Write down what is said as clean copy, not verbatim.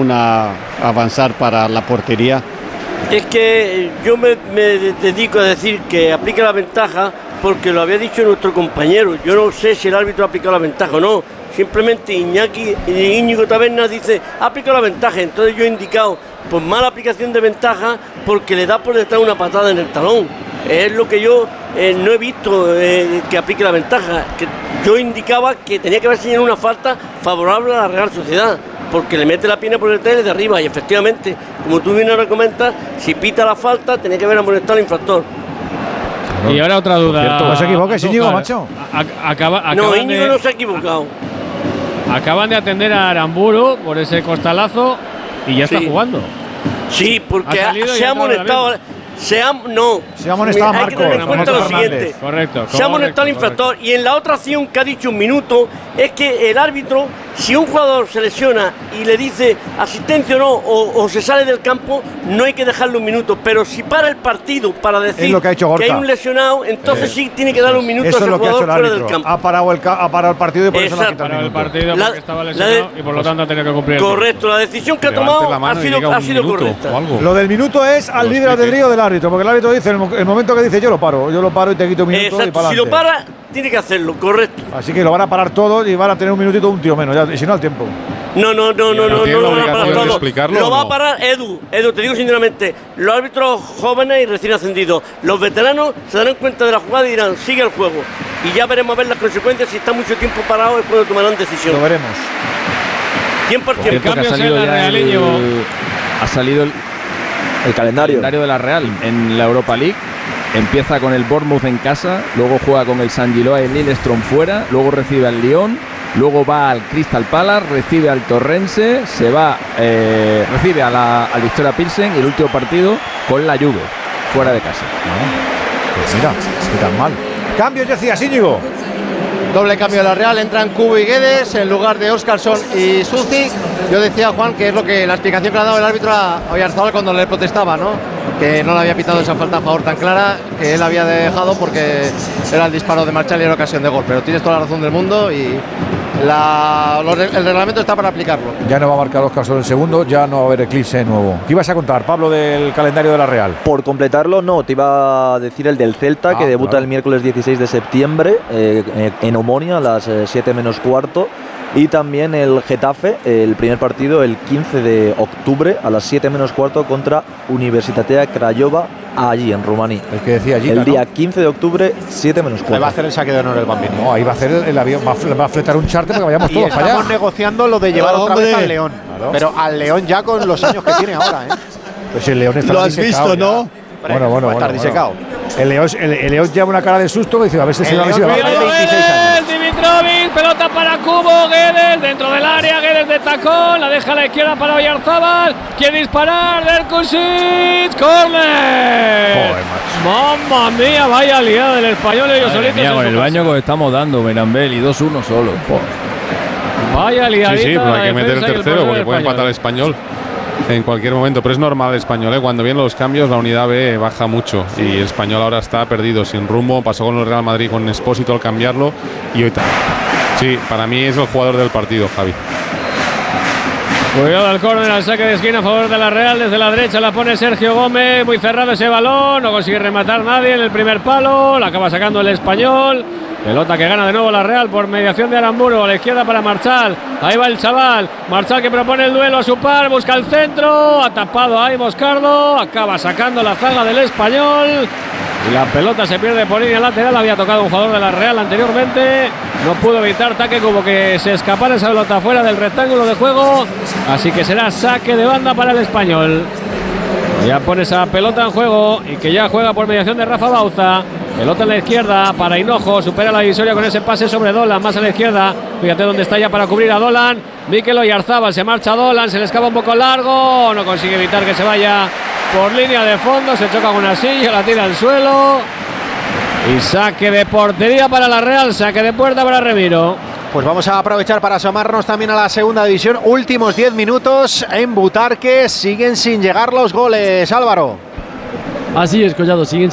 alguna avanzar para la portería? Es que yo me dedico a decir que aplica la ventaja porque lo había dicho nuestro compañero. Yo no sé si el árbitro ha aplicado la ventaja o no. Simplemente Íñigo Tabernas dice, ha aplicado la ventaja. Entonces yo he indicado, pues mala aplicación de ventaja porque le da por detrás una patada en el talón. Es lo que yo no he visto que aplique la ventaja. Que yo indicaba que tenía que haber señalado una falta favorable a la Real Sociedad, porque le mete la pierna por detrás y desde arriba, y efectivamente, como tú bien ahora comentas, si pita la falta, tenía que haber amonestado al infractor. Y ahora otra duda. Cierto, no se equivoques, Íñigo, macho. No, Íñigo no se ha equivocado. Acaban de atender a Aramburu por ese costalazo y ya está jugando. Sí, porque se ha amonestado. Se ha amonestado a Marcos. Hay que tener en cuenta lo siguiente. Correcto. Se ha amonestado al infractor. Y en la otra acción que ha dicho un minuto, es que el árbitro, si un jugador se lesiona y le dice asistencia o no, o se sale del campo, no hay que dejarle un minuto. Pero si para el partido para decir que hay un lesionado, entonces sí tiene que darle un minuto a ese jugador fuera del campo. Ha parado el partido y por eso le ha quitado el partido porque estaba lesionado y por lo tanto ha tenido que cumplir. Correcto, la decisión que ha tomado ha sido correcta. Lo del minuto es al libre albedrío del árbitro, porque el árbitro dice, el momento que dice yo lo paro y te quito un minuto. Exacto, y para si lo para, tiene que hacerlo, correcto. Así que lo van a parar todos y van a tener un minutito, un tío menos, y si no al tiempo. No lo van a parar todo. Lo va a parar Edu, te digo sinceramente, los árbitros jóvenes y recién ascendidos, los veteranos se darán cuenta de la jugada y dirán, sigue el juego. Y ya veremos a ver las consecuencias. Si está mucho tiempo parado es cuando tomarán decisión. Lo veremos. Tiempo al tiempo. El cambio en la Real ha salido el calendario de la Real en la Europa League. Empieza con el Bournemouth en casa, luego juega con el San Giloa y el Lillestrøm fuera, luego recibe al Lyon, luego va al Crystal Palace, recibe al Torrense, se va, recibe al Victoria Pilsen y el último partido con la Juve, fuera de casa. Pues mira, ni tan mal. Cambios, decías, Íñigo. Doble cambio de la Real, entran Kubo y Guedes en lugar de Óscarsson y Sucic. Yo decía, Juan, que es lo que la explicación que le ha dado el árbitro a Oyarzabal cuando le protestaba, ¿no? Que no le había pitado esa falta a favor tan clara, que él había dejado porque era el disparo de Marchal y era ocasión de gol. Pero tienes toda la razón del mundo y el reglamento está para aplicarlo. Ya no va a marcar Óscarsson el segundo, ya no va a haber eclipse nuevo. ¿Qué ibas a contar, Pablo, del calendario de la Real? Por completarlo, no, te iba a decir el del Celta, que debuta el miércoles 16 de septiembre en Omonia a las 7 menos cuarto. Y también el Getafe, el primer partido el 15 de octubre a las 7 menos cuarto contra Universitatea Craiova, allí en Rumanía. El que decía allí. El día 15 de octubre, 7 menos cuarto. Ahí va a hacer el saque de honor el Bambino. No, ahí va a hacer el avión, va a fletar un charter para que vayamos todos para allá. Estamos negociando lo de llevar otra vez al León. Claro. Pero al León ya con los años que tiene ahora, Pues el León está lo has visto, ¿no? Bueno. Estar disecado. El León lleva una cara de susto que dice, a ver si se va a ver. Dimitrovic, pelota para Kubo, Guedes dentro del área, Guedes de tacón, la deja a la izquierda para Oyarzabal, quiere disparar, Derkusic, córner. Mamma mía, vaya liada del Español, ellos solitos. Con el baño que estamos dando, Benambel, y 2-1 solo. Vaya liadita. Sí, pero hay que meter el tercero porque puede empatar el Español en cualquier momento, pero es normal el Español, cuando vienen los cambios la unidad B baja mucho y el Español ahora está perdido, sin rumbo. Pasó con el Real Madrid con Expósito al cambiarlo y hoy está. Sí, para mí es el jugador del partido, Javi. Cuidado al córner, al saque de esquina a favor de la Real. Desde la derecha la pone Sergio Gómez, muy cerrado ese balón, no consigue rematar nadie en el primer palo, la acaba sacando el Español. Pelota que gana de nuevo la Real por mediación de Aramburu, a la izquierda para Marchal. Ahí va el chaval, Marchal que propone el duelo a su par, busca el centro, ha tapado ahí Moscardo, acaba sacando la zaga del Español. Y la pelota se pierde por línea lateral, había tocado un jugador de la Real anteriormente, no pudo evitar Taque, como que se escapara esa pelota fuera del rectángulo de juego, así que será saque de banda para el Español. Ya pone esa pelota en juego y que ya juega por mediación de Rafa Bauza. Pelota en la izquierda para Hinojo, supera la divisoria con ese pase sobre Dolan, más a la izquierda, fíjate dónde está ya para cubrir a Dolan. Mikel Oyarzabal, se marcha Dolan, se le escapa un poco largo, no consigue evitar que se vaya por línea de fondo, se choca con una silla, la tira al suelo. Y saque de portería para la Real, saque de puerta para Remiro. Pues vamos a aprovechar para asomarnos también a la segunda división. Últimos 10 minutos en Butarque, siguen sin llegar los goles, Álvaro. Así es, Collado, siguen